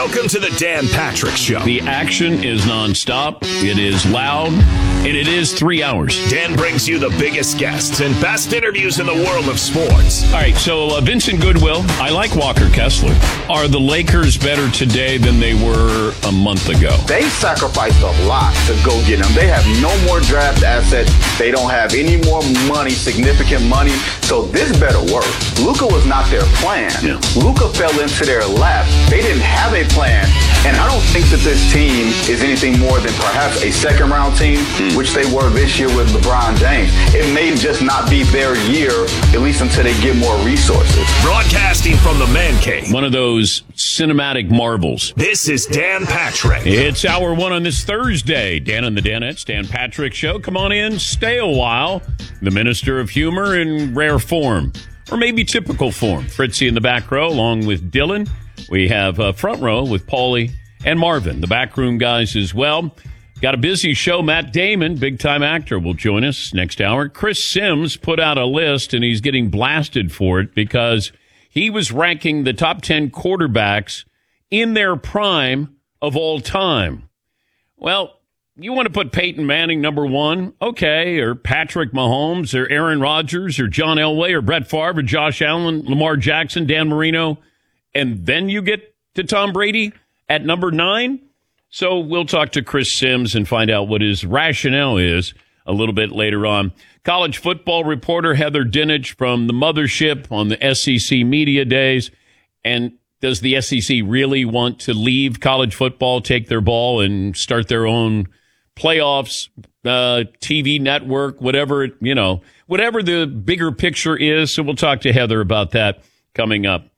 Welcome to the Dan Patrick Show. The action is nonstop. It is loud. And it is 3 hours. Dan brings you the biggest guests and best interviews in the world of sports. All right, so Vincent Goodwill. I like Walker Kessler. Are the Lakers better today than they were a month ago? They sacrificed a lot to go get him. They have no more draft assets. They don't have any more money, significant money. So this better work. Luka was not their plan. Yeah. Luka fell into their lap. They didn't have a plan. And I don't think that this team is anything more than perhaps a second-round team, which they were this year with LeBron James. It may just not be their year, at least until they get more resources. Broadcasting from the Man Cave. One of those cinematic marvels. This is Dan Patrick. It's hour one on this Thursday. Dan and the Danettes, Dan Patrick Show. Come on in, stay a while. The Minister of Humor in rare form, or maybe typical form. Fritzy in the back row, along with Dylan. We have front row with Paulie and Marvin, the backroom guys as well. Got a busy show. Matt Damon, big-time actor, will join us next hour. Chris Sims put out a list, and he's getting blasted for it because he was ranking the top 10 quarterbacks in their prime of all time. Well, you want to put Peyton Manning number one? Okay, or Patrick Mahomes, or Aaron Rodgers, or John Elway, or Brett Favre, or Josh Allen, Lamar Jackson, Dan Marino, and then you get to Tom Brady at number 9? So we'll talk to Chris Sims and find out what his rationale is a little bit later on. College football reporter Heather Dinich from the Mothership on the SEC Media Days. And does the SEC really want to leave college football, take their ball, and start their own playoffs, TV network, whatever, whatever the bigger picture is? So we'll talk to Heather about that coming up.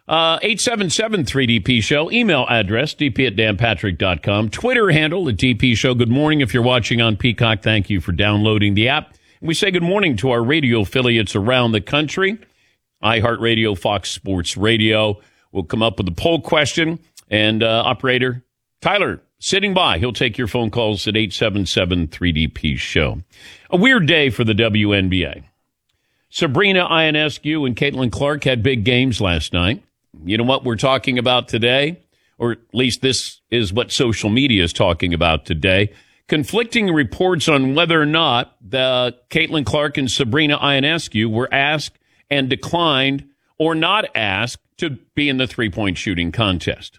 877-3DP Show. Email address, dp@danpatrick.com. Twitter handle, at DP Show. Good morning if you're watching on Peacock. Thank you for downloading the app. And we say good morning to our radio affiliates around the country. iHeartRadio, Fox Sports Radio. We'll come up with a poll question. And operator Tyler, sitting by. He'll take your phone calls at 877-3DP Show. A weird day for the WNBA. Sabrina Ionescu and Caitlin Clark had big games last night. You know what we're talking about today? Or at least this is what social media is talking about today. Conflicting reports on whether or not the Caitlin Clark and Sabrina Ionescu were asked and declined or not asked to be in the three-point shooting contest.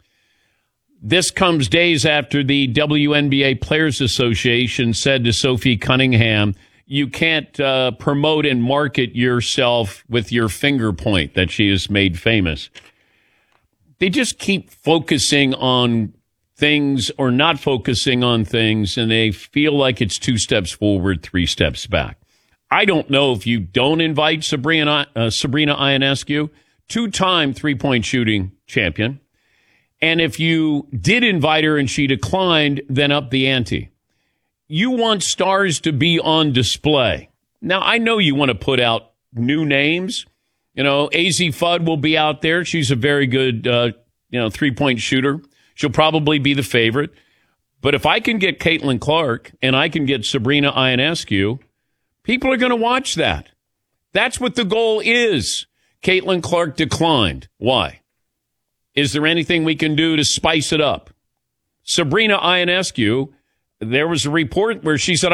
This comes days after the WNBA Players Association said to Sophie Cunningham, you can't promote and market yourself with your finger point that she has made famous. They just keep focusing on things or not focusing on things, and they feel like it's 2 steps forward, 3 steps back. I don't know if you don't invite Sabrina Ionescu, 2-time three-point shooting champion, and if you did invite her and she declined, then up the ante. You want stars to be on display. Now, I know you want to put out new names. AZ Fudd will be out there. She's a very good, three-point shooter. She'll probably be the favorite. But if I can get Caitlin Clark and I can get Sabrina Ionescu, people are going to watch that. That's what the goal is. Caitlin Clark declined. Why? Is there anything we can do to spice it up? Sabrina Ionescu, there was a report where she said,